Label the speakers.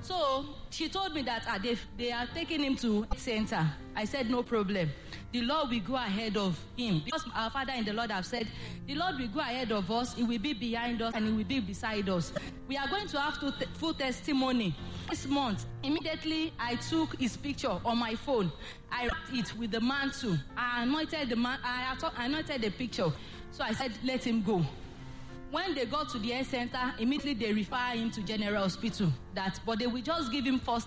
Speaker 1: So she told me that they are taking him to center. I said, no problem. The Lord will go ahead of him. Because our Father in the Lord have said, the Lord will go ahead of us, He will be behind us, and He will be beside us. We are going to have full testimony. This month, immediately I took his picture on my phone. I wrapped it with the mantle. I anointed the man. I anointed the picture. So I said, let him go. When they got to the health center, immediately they refer him to General Hospital. But they will just give him first